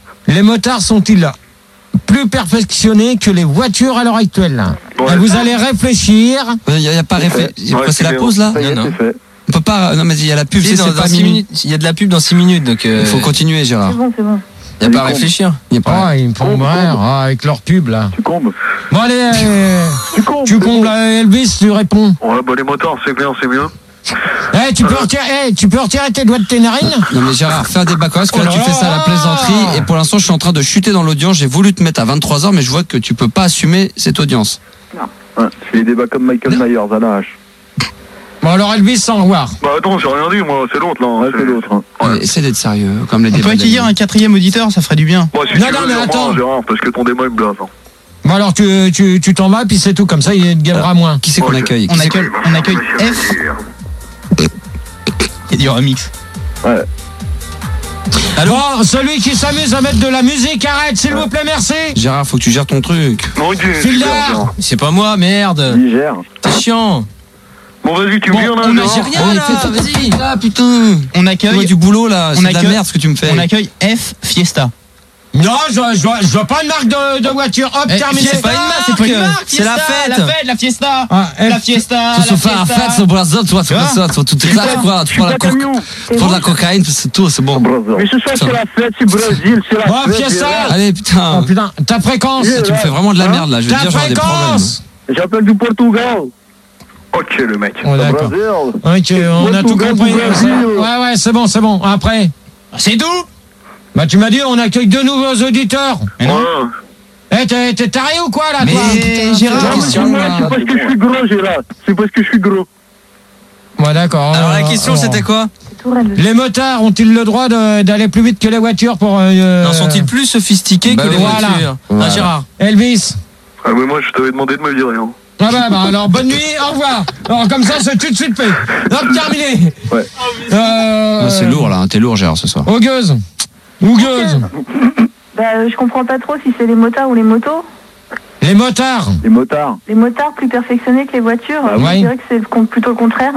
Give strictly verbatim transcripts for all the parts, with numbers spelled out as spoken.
les motards sont-ils plus perfectionnés que les voitures à l'heure actuelle? Ouais. Et vous allez réfléchir. Il n'y a, y a pas réfléchi. Ouais, c'est la c'est pause là? Ça y est, Non, non. c'est fait. On peut pas. Non, mais il y a la pub. Si, c'est dans, c'est dans pas six minutes. minutes. Il y a de la pub dans six minutes, donc. Il Euh, faut continuer, Gérard. C'est bon, c'est bon. Il n'y a pas à Allez, réfléchir. Il y a pas. Oh, ils me font Comble, rire comble. ah, avec leur pub là. Tu combes. Bon allez, euh, Tu combes. tu combles euh, Elvis, tu réponds. Ouais, bah les motards, c'est bien, c'est mieux. Eh, tu peux retirer, eh, tu peux retirer tes doigts de tes narines? Non mais Gérard, fais un débat quand parce que Oh là là tu fais ça à la là. plaisanterie et pour l'instant je suis en train de chuter dans l'audience. J'ai voulu te mettre à vingt-trois heures mais je vois que tu peux pas assumer cette audience. Ouais, je fais des débats comme Michael Myers à la hache. Bon alors Elvis, sans revoir. Bah attends, j'ai rien dit, moi, c'est l'autre là. Ouais, c'est l'autre. Hein. Ouais. Essaie d'être sérieux comme les On débats. peut accueillir un quatrième auditeur, ça ferait du bien. Bon, si Non, tu non, veux, mais dire, attends. moi, Gérard, parce que ton débat il me blase. Hein. Bon alors tu tu tu t'en vas puis c'est tout comme ça, il gagnera moins. Qui c'est qu'on Ok. accueille Qui On c'est accueille, on accueille F. Il y a du remix. Ouais. Bon, celui qui s'amuse à mettre de la musique, arrête s'il vous plaît, merci. Gérard, faut que tu gères ton truc. Non, il dit. File là. C'est pas moi, merde. Il gère. T'es chiant. Bon, vas-y, tu Bon, viens là. on a- Gérard. j'ai rien. Oh, là, fais ton vas-y. truc, là, putain. On Fais-moi accueille, du boulot là, on c'est de la accueille- merde ce que tu me fais. on accueille F Fiesta. Non, je je vois, je vois pas une marque de, de voiture. Hop, Eh, terminé. c'est pas une marque, c'est pas une marque, c'est la Fiesta, fête. La fête, la Fiesta. Ah, La F- Fiesta. Tu la se fais la Fiesta. fête, ce brazil, tu vois, tu Tu vois vois ça, tu tu te ça, quoi, tu prends la coca- tu prends de la cocaïne, c'est tout, c'est bon. Mais ce soir, c'est la fête, c'est Brésil, c'est la Bon, fête. Fiesta. Allez, Oh putain. putain, ta fréquence. Tu me fais vraiment de la merde là, je veux Ta dire, j'aurai des problèmes. fréquence. J'appelle du Portugal. Ok, le mec. Oh, d'accord. Brésil. Ok, on a tout Portugal, compris. Brésil. Ouais, ouais, c'est bon, c'est bon. Après. C'est tout. Bah, tu m'as dit, on accueille deux nouveaux auditeurs. Mais non. Eh, t'es t'es taré ou quoi, là, Mais toi? Gérard, Non, mais question, c'est là. parce que je suis gros, Gérard. C'est parce que je suis gros. Ouais, d'accord. Alors la Euh, question euh, c'était quoi? Tout Elvis. Les motards ont-ils le droit de- d'aller plus vite que les voitures pour... euh, Non, sont-ils plus sophistiqués bah que les voilà. voitures? Voilà. Hein, Gérard? Elvis? Ah, mais moi, je t'avais demandé de me le dire rien. Ah bah, bah alors bonne nuit, au revoir. Alors comme ça c'est tout de suite fait. Hop, terminé. Ouais. Euh, Ah, c'est lourd là, hein, t'es lourd Gérard ce soir. Augueuse. Ougueuse. Bah, euh, je comprends pas trop si c'est les motards ou les motos. Les motards. Les motards. Les motards plus perfectionnés que les voitures. Ah je oui. dirais que c'est le con- plutôt le contraire.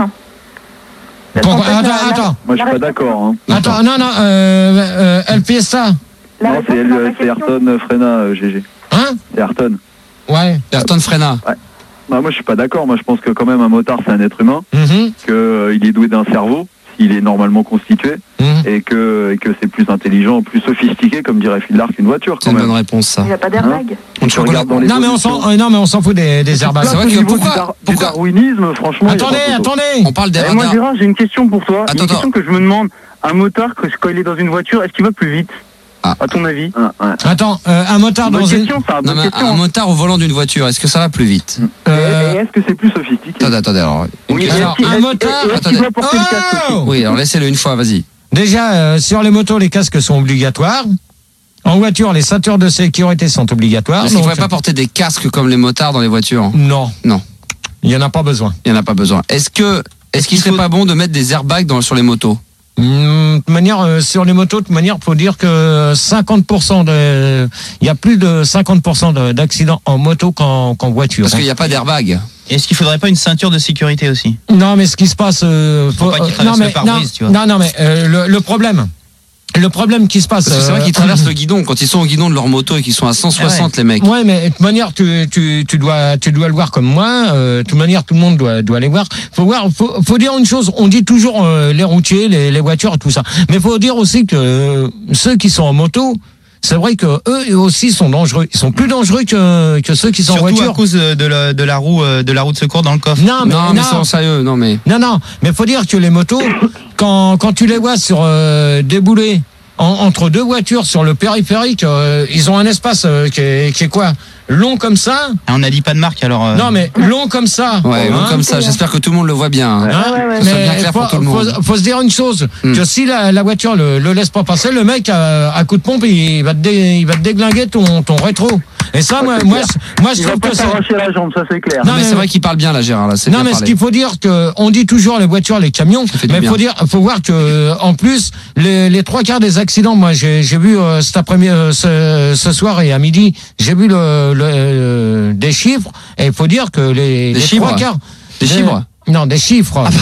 Parce Pourquoi- qu'en fait, attends, la- la- attends. Moi, je suis la- pas d'accord. Hein. Attends, non, non, euh, euh, El Fiesta. la Non, réponse c'est à elle, ma c'est question. Ayrton Frena, euh, G G. Hein? C'est Ayrton. Ouais. Ayrton Frena. Bah, moi, je suis pas d'accord. Moi, je pense que quand même, un motard, c'est un être humain, Mhm, qu'il euh, est doué d'un cerveau, s'il est normalement constitué, mhm. et que, et que c'est plus intelligent, plus sophistiqué, comme dirait Phil Lark, qu'une voiture, C'est quand une même. bonne réponse ça. Il n'y a pas d'airbag. On Tu regardes dans les Non mais on s'en, euh, non mais on s'en fout des, des airbags. C'est vrai Au que niveau pourquoi- du, dar- du pourquoi- darwinisme, franchement... il y a Attendez, pas photo. attendez. On parle des Eh, moi, radars. Gérard, j'ai une question pour toi. Attends, une question attends. que je me demande. Un motard, quand quand il est dans une voiture, est-ce qu'il va plus vite Ah. À ton avis Ah, ouais. Attends, euh, un motard Bonne dans une... question, ça. Non Bonne mais question. un motard au volant d'une voiture, est-ce que ça va plus vite? Euh, Et est-ce que c'est plus sophistiqué? Attendez, attendez alors. une Oui, question. alors, est-ce qu'il- un est-ce- motard- est-ce qu'il attendez. doit porter le casque aussi Oh Oui, alors laissez-le une fois, vas-y. Déjà, euh, sur les motos, les casques sont obligatoires. En voiture, les ceintures de sécurité sont obligatoires. Est-ce qu'il ne donc- faudrait pas porter des casques comme les motards dans les voitures? Non. Non. Il n'y en a pas besoin. Il n'y en a pas besoin. Est-ce que est-ce qu'il serait pas bon de mettre des airbags dans, sur les motos? Hum, De toute manière, euh, sur les motos, de toute manière, faut dire que cinquante pour cent de, il y a plus de cinquante pour cent de- d'accidents en moto qu'en qu'en voiture. Parce qu'il n'y a pas d'airbag. Est-ce qu'il faudrait pas une ceinture de sécurité aussi? Non, mais ce qui se passe, euh, Faut pas qu'il euh, traverse non, le mais, pare-brise, non, tu vois. non, non, mais euh, le, le problème, le problème qui se passe. Parce que c'est vrai euh, qu'ils traversent le guidon. Quand ils sont au guidon de leur moto et qu'ils sont à cent soixante, les mecs. Ouais, mais de toute manière, tu, tu, tu dois, tu dois le voir comme moi. Euh, de toute manière, tout le monde doit, doit aller voir. Faut voir, faut, faut dire une chose. On dit toujours euh, les routiers, les, les voitures, tout ça. Mais faut dire aussi que euh, ceux qui sont en moto, c'est vrai que eux aussi sont dangereux. Ils sont plus dangereux que, que ceux qui sont Surtout en voiture. à cause de la, de la roue euh, de la roue de secours dans le coffre. Non, mais Non, non, mais c'est en sérieux. Non, mais. non, non. Mais faut dire que les motos, quand, quand tu les vois sur euh, débouler en, entre deux voitures sur le périphérique, euh, ils ont un espace euh, qui, est, qui est quoi, long comme ça. Ah, on n'a dit pas de marque alors. euh, Non, mais long comme ça. Ouais, Hein, comme ça. J'espère que tout le monde le voit bien. hein. Hein, Ouais, ouais, ouais. Que ce soit mais bien clair faut, pour tout le monde. faut, faut se dire une chose, Hmm. que si la, la voiture le, le laisse pas passer, le mec à, à coup de pompe, il va te, dé, il va te déglinguer ton, ton rétro. Et ça, moi, c'est moi, clair. je, moi, je Il va trouve pas que c'est... s'arracher la jambe, ça c'est clair. Non, mais mais- c'est vrai qu'il parle bien là, Gérard. Là, c'est Non, bien mais ce parlé. qu'il faut dire, que on dit toujours les voitures, les camions, fait du mais il bien. faut dire, faut voir que en plus les, les trois quarts des accidents, moi j'ai j'ai vu euh, cet après-midi, euh, ce, ce soir et à midi, j'ai vu le, le, euh, des chiffres et il faut dire que les, Des les chiffres trois quarts, Des les- chiffres non, des chiffres.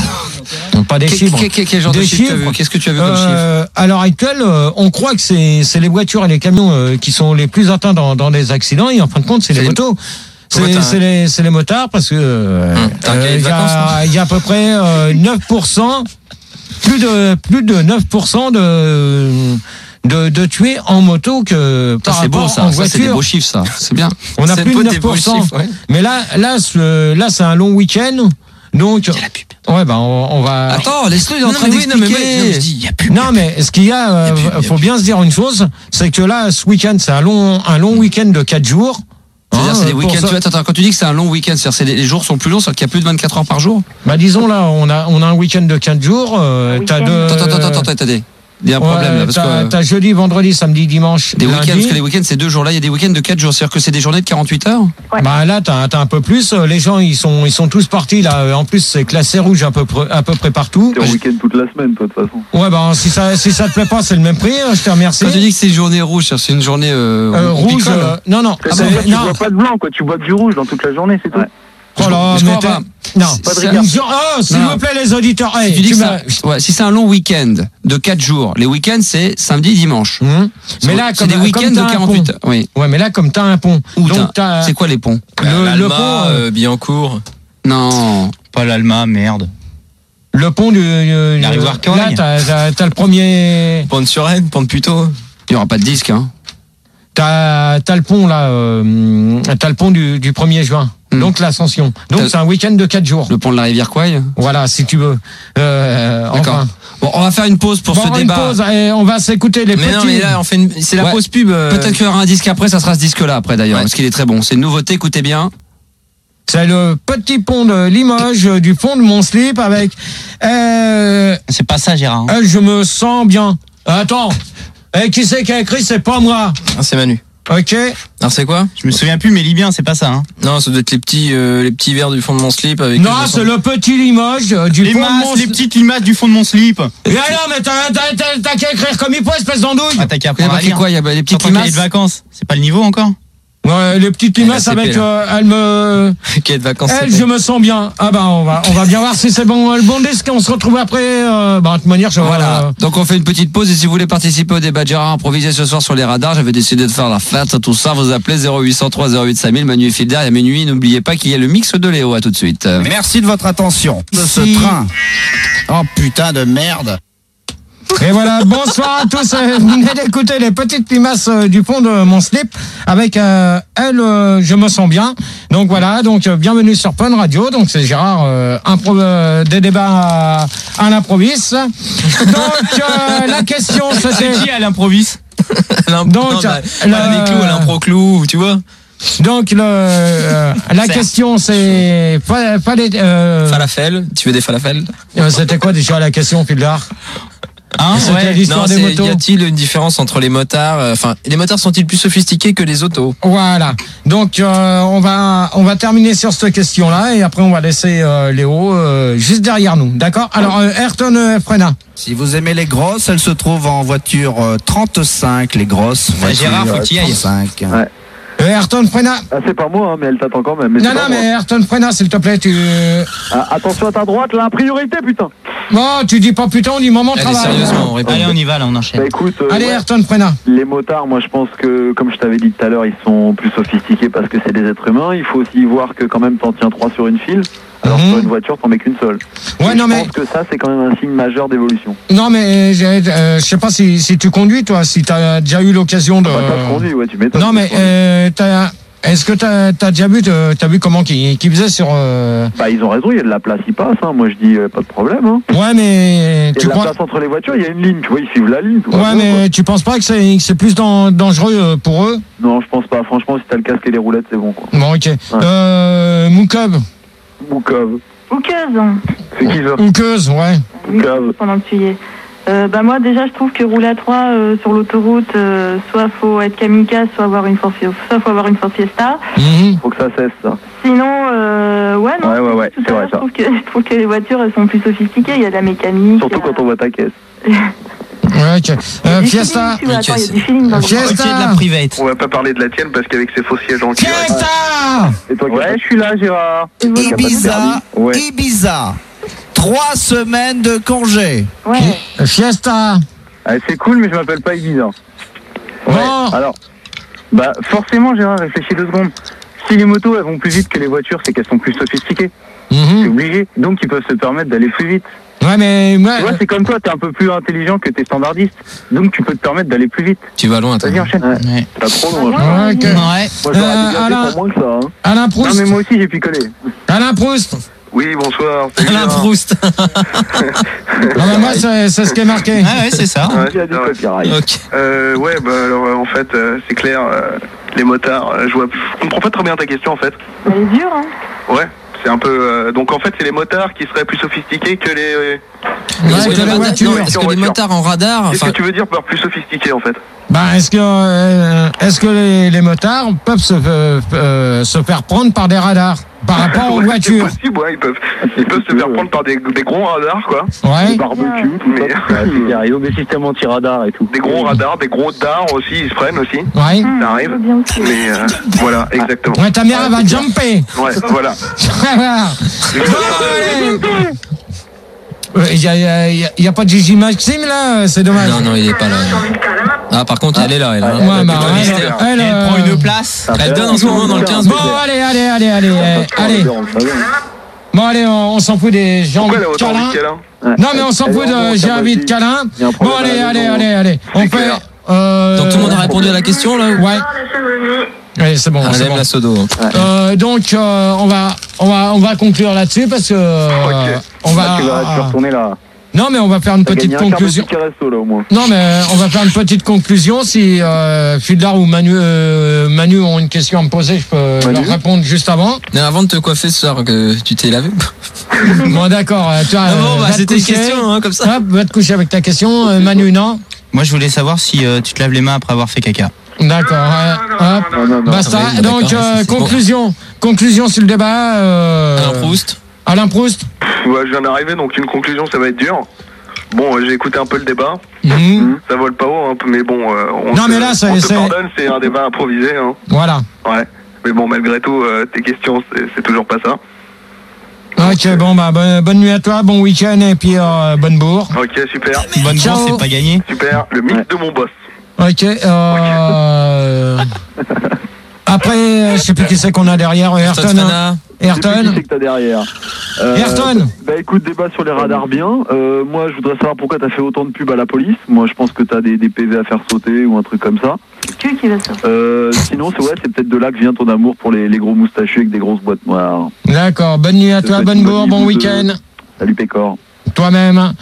Pas des Quel, chiffres. quel- quel- quel genre Des de chiffre t'as chiffres. vu Qu'est-ce que tu as vu comme chiffre Euh, à l'heure actuelle, euh, on croit que c'est c'est les voitures et les camions euh, qui sont les plus atteints dans, dans des accidents, et en fin de compte, c'est les C'est- motos. Pourquoi C'est t'as un- c'est les, c'est les motards parce que euh, Hum, t'as un cahier de il y, vacances, a- il y a à peu près euh, neuf pour cent, plus de plus de neuf pour cent de de, de tués en moto que Ça, par c'est beau, rapport ça. en Ça, c'est des voiture. beaux chiffres, ça. C'est bien. On a C'est plus de beau, des neuf beaux pour cent. chiffres, ouais. Mais là là ce- là c'est un long week-end. Donc ouais bah on, on va Attends, laisse-le, il est en Non, train mais oui, non, mais d'expliquer. ouais, non, je dis, il y a plus. Non, mais ce qu'il y a, euh, Y a plus, y a faut plus. bien se dire une chose, c'est que là, ce week-end, c'est un long, un long week-end de quatre jours. C'est-à-dire, Hein, c'est des pour week-ends. ça- Tu vois, attends, quand tu dis que c'est un long week-end, c'est-à-dire, c'est des- les jours sont plus longs, c'est-à-dire qu'il y a plus de vingt-quatre heures par jour. Bah, disons là, on a, on a un week-end de quatre jours. Euh, Un t'as week-end. deux. Attends, attends, attends, attends, attendez. Il y a un problème là, parce t'as, que euh, t'as jeudi, vendredi, samedi, dimanche, des week-ends, lundi. parce que les week-ends c'est deux jours. Là, il y a des week-ends de quatre jours, c'est-à-dire que c'est des journées de quarante-huit heures. Bah là, t'as, t'as un peu plus. Les gens, ils sont, ils sont tous partis là. En plus, c'est classé rouge à peu près, à peu près partout. T'es en week-end toute la semaine, toi, de toute façon. Ouais, bah si ça, si ça te plaît pas, c'est le même prix. hein, Je te remercie. Quand tu dis que c'est une journée rouge, c'est-à-dire que c'est une journée euh, Euh, on rouge. picole. euh, non, non. Ah c'est- bah, Tu non. bois pas de blanc, quoi. Tu bois que du rouge dans toute la journée, c'est tout. Oh là, Je mais comprends t'es- pas. Non, Pas de c'est rigueur. une jour- Oh, s'il Non. vous plaît, les auditeurs. Hey, Si tu dis tu que m'as- ça- ouais, si c'est un long week-end de quatre jours, les week-ends c'est samedi, dimanche. Hum. Mais là, c'est comme, des week-ends comme t'as de un quarante-huit pont. heures. Oui. Ouais, mais là, comme t'as un pont. Où donc t'as- t'as C'est quoi les ponts le, le L'Alma, pont, euh, euh, Billancourt. Non. Pas l'Alma, merde. le pont du. du- La rivière là, Corail. t'as, t'as, t'as le premier. Pont de Suresnes, Pont de Puteaux. Il n'y aura pas de disque, hein. T'as, t'as le pont là. Euh, t'as le pont du, du premier juin. Hmm. Donc l'ascension. Donc T'as- c'est un week-end de quatre jours. Le pont de la rivière Quaille. Voilà, si tu veux. Euh, D'accord. enfin. Bon, on va faire une pause pour Bon, ce une débat. pause et on va s'écouter les Mais petits. non, mais là, on fait une... c'est la Ouais. pause pub. euh, Peut-être qu'il y aura un disque après, ça sera ce disque-là après d'ailleurs, Ouais. parce qu'il est très bon. C'est une nouveauté, écoutez bien. C'est le petit pont de Limoges, euh, du fond de mon slip avec. Euh, C'est pas ça, Gérard. hein. euh, je me sens bien. Attends. Eh, qui c'est qui a écrit? C'est pas moi. Ah, c'est Manu. Ok. Alors, c'est quoi? Je me souviens plus, mais lis bien, c'est pas ça. Hein. Non, ça doit être les petits, euh, les petits verres du fond de mon slip avec. Non, le c'est le petit Limoges euh, du Les fond de masses, mon les slip. petites limaces du fond de mon slip. Et alors, mais t'as, t'as, t'as, t'as qu'à écrire comme il faut, espèce d'andouille. Ah, t'as qu'à Il y a apprendre à marqué lire. quoi? Il y a bah, les Sur petites ton cahier limaces. de vacances. C'est pas le niveau encore? Ouais, les petites limaces Elle a avec, C P, là. euh, elle me, Quai de vacances. elle, c'est je me sens bien. Ah bah, on va, on va bien voir si c'est bon, euh, le bon disque. On se retrouve après. Euh, bah, de toute manière, je Voilà. euh, Donc on fait une petite pause et si vous voulez participer au débat de Gérard improvisé ce soir sur les radars, j'avais décidé de faire la fête, tout ça, vous appelez zéro huit cent trois zéro huit cinq mille, Manu et Filder, et à minuit, n'oubliez pas qu'il y a le mix de Léo, à tout de suite. Merci de votre attention. De ce Si. train. Oh putain de merde. Et voilà, bonsoir à tous. Euh, Vous venez d'écouter les petites limaces euh, du fond de mon slip avec euh, elle, euh, je me sens bien. Donc voilà, donc euh, bienvenue sur Fun Radio. Donc c'est Gérard, euh, impro euh, des débats à, à l'improviste. Donc euh, la question C'est c'était. qui à l'improvise? Donc, Donc, euh, pas le- des clous à l'impro-clou, tu vois. Donc le, euh, la Certes. question c'est fa- fallait. Euh, Falafel, tu veux des falafels? euh, c'était quoi déjà la question, Fildar? Hein? C'était Ouais. l'histoire Non, des c'est, motos. y a-t-il une différence entre les motards, euh, enfin, les motards sont-ils plus sophistiqués que les autos? Voilà. Donc euh, on va on va terminer sur cette question-là et après on va laisser euh, Léo euh, juste derrière nous. D'accord? Alors euh, Ayrton euh, Frena. Si vous aimez les grosses, elles se trouvent en voiture euh, trente-cinq, les grosses. Bah, Gérard, faut voitures, que t'y ailles. trente-cinq. Ouais. Euh, Ayrton Frena. Ah, c'est pas moi, hein, mais elle t'attend quand même. Mais Non c'est non pas mais moi. Ayrton Frena, s'il te plaît, tu Ah, attention à ta droite, là, priorité, putain. bon, tu dis pas putain, on dit moment de Allez, travail. sérieusement, on répond. Allez, on y va, là, on enchaîne. Bah écoute, euh, Allez ouais, Ayrton Frena. les motards, moi je pense que, comme je t'avais dit tout à l'heure, ils sont plus sophistiqués parce que c'est des êtres humains. Il faut aussi voir que quand même t'en tiens trois sur une file. Alors Mhm. sur une voiture, t'en mets qu'une seule. Ouais Et non je mais pense que ça, c'est quand même un signe majeur d'évolution. non mais j'ai- euh, je sais pas si si tu conduis toi, si t'as déjà eu l'occasion de. Bah, t'as conduit, ouais, tu m'étonnes. Non mais euh, t'as est-ce que t'as t'as déjà vu euh, t'as vu comment qu'ils qu'ils faisaient sur euh... Bah ils ont raison, il y a de la place, ils passent. Hein. Moi je dis euh, pas de problème. Hein. Ouais mais Il y a tu de la crois. place entre les voitures, il y a une ligne, tu vois, ils suivent la ligne. tout va Ouais, bien, mais tu penses pas que c'est que c'est plus dan- dangereux euh, pour eux? quoi. Non, je pense pas. Franchement, si t'as le casque et les roulettes, c'est bon, quoi. Bon, ok. Euh, Moukov, Boukov. Bouqueuse. C'est qui ça? Oukeuse, ouais. Boucave. Pendant que tu y es. Euh, bah moi déjà je trouve que rouler à trois euh, sur l'autoroute, euh, soit faut être kamikaze, soit avoir une Ford, soit faut avoir une Ford Fiesta. Mhm. Faut que ça cesse, ça. Sinon, euh, ouais non. Ouais, ouais, ouais, tout c'est à vrai, l'heure, ça. je trouve que je trouve que les voitures elles sont plus sophistiquées. Il y a de la mécanique. Surtout il y a- quand on voit ta caisse. Ouais, ok. il y a Euh, du Fiesta. feeling, tu vois, Ok, attends, il y a c'est- du feeling dans le Fiesta. Routier de la private. On va pas parler de la tienne parce qu'avec ses faux sièges en cuir. Fiesta. Et toi, Ouais, je suis là, Gérard. Et voilà. Ibiza, Ouais. Ibiza. Trois semaines de congé. Ouais. Fiesta. Ah, c'est cool, mais je m'appelle pas Ibiza. Ouais. Bon. Alors, bah forcément, Gérard, réfléchis deux secondes. Si les motos elles vont plus vite que les voitures, c'est qu'elles sont plus sophistiquées. Mhm. C'est obligé. Donc ils peuvent se permettre d'aller plus vite. Ouais, mais moi, Tu vois, c'est comme toi, t'es un peu plus intelligent que tes standardistes. Donc tu peux te permettre d'aller plus vite. Tu vas loin, toi. Vas-y, enchaîne. Ouais. Pas trop loin. Ouais, ok. Ouais. Moi, j'aurais Euh, dégagé Alain. pour moins que ça. Hein. Alain Non, Proust. mais moi aussi, j'ai picolé. Alain Proust. Oui, bonsoir. salut, Alain Gérard. Proust. Non, mais moi, c'est c'est ce qui est marqué. Ah ouais, c'est ça. Ouais, Il y a du ah ouais. copyright. Ok. Euh, ouais, bah alors euh, en fait, euh, c'est clair, euh, les motards, euh, je vois, je comprends pas très bien ta question en fait. Elle est dure, hein. Ouais, c'est un peu, euh, donc en fait, c'est les motards qui seraient plus sophistiqués que les. Ouais, Est-ce que que les la radars- voiture. non, est-ce que les Voiture. motards en radar, Qu'est-ce enfin, que tu veux dire par plus sophistiqués en fait? Bah, est-ce que, euh, est-ce que les, les motards peuvent se, euh, euh, se faire prendre par des radars par rapport aux Ouais, voitures? C'est possible, ouais, ils peuvent, ils peuvent se faire prendre par des, des gros radars quoi, Ouais. Barbecue, tout mais ça. Ouais, c'est clair. Et au système anti-radar et tout. des gros radars, des gros dards aussi, ils se prennent aussi. Ouais. Hum, arrive. je veux bien aussi. Mais euh, voilà, exactement. Ouais, ta mère, elle va jumper. Ouais, voilà. Il y a, y, a, y a- y a pas de Gigi Maxime là, c'est dommage. non, non, il est pas là. Ah, par contre, elle est là, elle. hein. Ouais, bah, Plutôt elle, mystère. elle, Elle euh, prend une place. Elle donne en ce moment dans le quinze. Bon, allez, allez, allez, allez, euh, allez. Bon, allez, on, on s'en fout des gens Pourquoi elle de a autant câlin. envie de câlin? Non, mais on s'en fout de j'ai envie de câlin. Bon, allez, allez, allez, allez. On fait. clair. Euh, Donc tout le monde a répondu à la question, là ou- Ouais. Ouais, c'est bon. Ah, c'est elle aime bon. la sodo. hein. Euh, donc, euh, on va, on va, on va conclure là-dessus parce que euh, Ok. on va. Ah, tu vas tu vas retourner là. Non, mais on va faire une T'as petite gagné un quart de conclusion. ticket resto, là, au moins. Non, mais on va faire une petite conclusion. Si euh, Fildar ou Manu, euh, Manu ont une question à me poser, je peux Manu leur répondre juste avant. Non, avant de te coiffer ce soir, que tu t'es lavé. Bon, d'accord. euh, Tu vois, Ah bon, euh, bah, va te c'était une coucher. question, hein, comme ça. Hop, va te coucher avec ta question. Euh, Manu, non. Moi, je voulais savoir si euh, tu te laves les mains après avoir fait caca. D'accord. ouais, hop. Non, non, non. Basta. Ah, oui, Donc, d'accord, euh, c'est- c'est bon. conclusion. Conclusion sur le débat. Euh, Alain Proust. Alain Proust. Ouais, je viens d'arriver, donc une conclusion, ça va être dur. Bon, euh, j'ai écouté un peu le débat. Mhm. Ça vole pas haut, hein, mais bon, euh, on, Non, se, mais là, c'est- on se c'est- pardonne, c'est un débat improvisé. Hein. Voilà. Ouais. Mais bon, malgré tout, euh, tes questions, c'est c'est toujours pas ça. Ok, bon, bah, bonne, bonne nuit à toi, bon week-end et puis euh, bonne bourre. Ok, super. Bonne Ciao. chance, c'est pas gagné. Super. Le mythe de mon boss. Ok. Euh... Après, euh, je sais plus qui c'est qu'on a derrière. Ayrton. hein. Fana. Ayrton. Je sais qui c'est que t'as derrière. Euh, Ayrton. Bah écoute, débat sur les radars bien. Euh, moi, je voudrais savoir pourquoi t'as fait autant de pubs à la police. Moi, je pense que t'as des, des P V à faire sauter ou un truc comme ça. Tu qui va sortir. Euh, sinon, c'est ouais, c'est peut-être de là que vient ton amour pour les, les gros moustachus avec des grosses boîtes noires. D'accord. Bonne nuit à Je toi, te bonne souhaite une bourre, bonne bon nuit, week-end. Salut Pécor. Toi-même.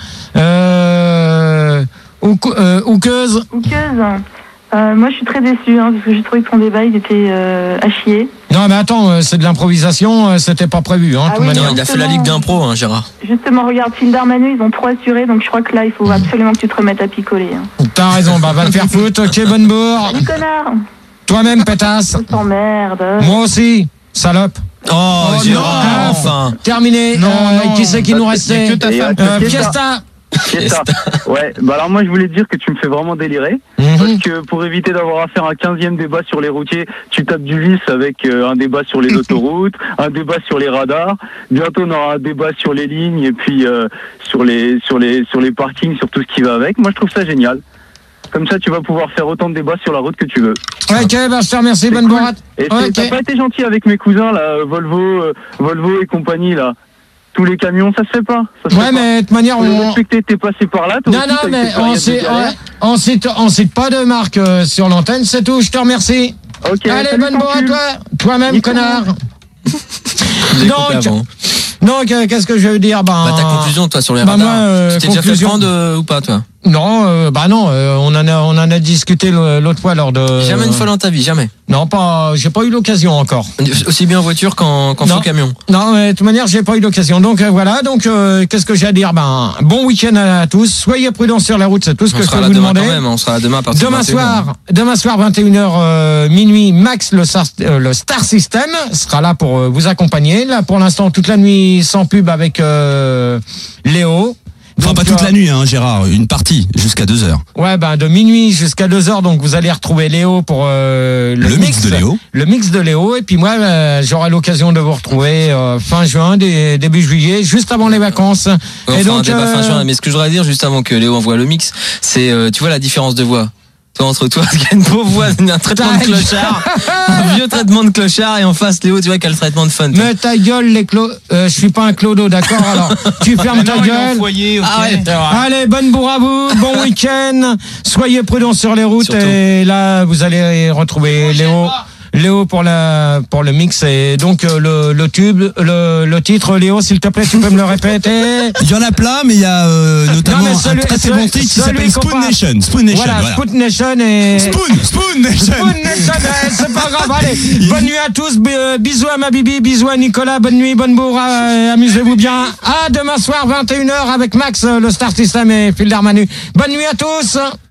Euh... Ouque- euh, Ouqueuse. Ouqueuse. Euh, moi, je suis très déçue, hein, parce que j'ai trouvé que ton débat, il était euh, à chier. Non, mais attends, euh, c'est de l'improvisation, euh, c'était pas prévu. Hein, de Ah toute oui, manière. Non, il a fait la ligue d'impro, hein, Gérard. Justement, regarde, Fildar, Manu, ils ont trop assuré, donc je crois que là, il faut absolument que tu te remettes à picoler. Hein. T'as raison, bah va te faire foutre. Ok, bonne bourre. Salut, connard. Toi-même, pétasse. On s'emmerde. Moi aussi, salope. Oh, Oh, Gérard, non. enfin. Terminé. Non, Euh, non. qui c'est qui nous restait? que ta Et, femme. euh, Euh, Fiesta. Fiesta. Fiesta. Ouais, bah alors moi je voulais te dire que tu me fais vraiment délirer. Mhm. Parce que pour éviter d'avoir à faire un quinzième débat sur les routiers, tu tapes du vice avec euh, un débat sur les autoroutes, un débat sur les radars. Bientôt on aura un débat sur les lignes et puis euh, sur les sur les sur les parkings, sur tout ce qui va avec. Moi je trouve ça génial. Comme ça tu vas pouvoir faire autant de débats sur la route que tu veux. Ok, bah je te remercie, C'est bonne cool. bourre. Et c'est- Ok. t'as pas été gentil avec mes cousins là, euh, Volvo, euh, Volvo et compagnie là. Tous les camions, ça se fait pas. Ça se Ouais, fait mais de toute manière, pas. Faut le on. respecter, t'es passé par là. toi Non, aussi, non, t'as eu mais tes on périodes de cite, galère. on, on cite, on cite pas de marque euh, sur l'antenne, c'est tout, je te remercie. Ok, Allez, salut, bonne ton bourre à cul. toi. Toi-même, Nico. connard. J'ai Donc, coupé avant. Donc, euh, qu'est-ce que je veux dire? Ben, Bah, ta conclusion, toi, sur les bah, radars. moi, euh, tu t'es déjà fait conclusion. prendre euh, ou pas, toi? Non, euh, bah non, euh, on en a, on en a discuté le- l'autre fois lors de. Jamais une fois dans ta vie, jamais. Non, pas, j'ai pas eu l'occasion encore. Aussi bien en voiture qu'en qu'en Non. sous camion. Non, mais de toute manière, j'ai pas eu l'occasion. Donc euh, voilà. Donc, euh, qu'est-ce que j'ai à dire? Ben, bon week-end à tous. Soyez prudents sur la route, c'est tout ce On que je sera peux là vous demain demander. quand même, on sera là demain à partir Demain de vingt et une heures. soir, demain soir, vingt et une heures euh, minuit, Max, le Star, euh, le Star System, sera là pour euh, vous accompagner. Là, pour l'instant, toute la nuit sans pub avec euh, Léo. Enfin, Donc, pas toute euh, la nuit, hein, Gérard. Une partie, jusqu'à deux heures. Ouais, ben de minuit jusqu'à deux heures, donc vous allez retrouver Léo pour euh, le, Le mix de Léo. Le mix de Léo, et puis moi, euh, j'aurai l'occasion de vous retrouver euh, fin juin, dé- début juillet, juste avant les vacances. Ouais, on et fera donc, un débat euh, fin juin. Mais ce que je voudrais dire juste avant que Léo envoie le mix, c'est, euh, tu vois la différence de voix. Toi, entre toi, qui a une pauvre voix, un traitement de clochard, un vieux traitement de clochard, et en face, Léo, tu vois, qui a le traitement de fun. Mais ta gueule, les clo... euh, je suis pas un clodo, d'accord? Alors, tu fermes ta gueule. Foyer, okay. Arrête. Allez, bonne bourre à vous, bon week-end. Soyez prudents sur les routes. Surtout. Et là, vous allez retrouver Léo. Léo pour la pour le mix, et donc euh, le, le tube, le, le titre. Léo, s'il te plaît, tu peux me le répéter? Il y en a plein, mais il y a euh, notamment Non, mais celui- un très très celui- bon titre qui celui s'appelle qu'on Spoon parle. Nation. Spoon Nation, Voilà, voilà. Spoon Nation et... Spoon, Spoon Nation. Spoon Nation, ouais, c'est pas grave, allez. Bonne nuit à tous, b- euh, bisous à ma bibi, bisous à Nicolas, bonne nuit, bonne bourre, euh, amusez-vous bien. À demain soir, vingt et une heures, avec Max, euh, le Star System et Phil Darmanu. Bonne nuit à tous.